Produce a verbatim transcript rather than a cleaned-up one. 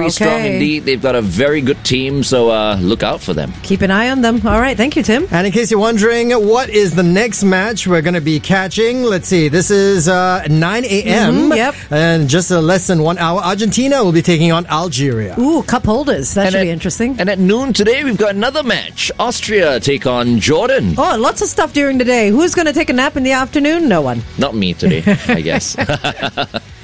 okay. strong indeed. They've got a very good team, so uh, look out for them. Keep an eye on them. All right, thank you, Tim. And in case you're wondering, what is the next match we're going to be catching? Let's see. This is uh, nine a.m. Mm-hmm, yep. And just uh, less than one hour, Argentina will be taking on Algeria. Ooh, cup holders. That And should at- be interesting. And at noon today, we've got another match. Austria take on Jordan. Oh, lots of stuff during the day. Who's going to take a nap in the afternoon? No one. Not me today, I guess.